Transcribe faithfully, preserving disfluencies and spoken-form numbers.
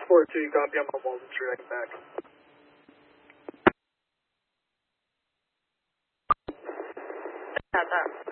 four two, you copy, I'm on Walden Street, I can back. Got that.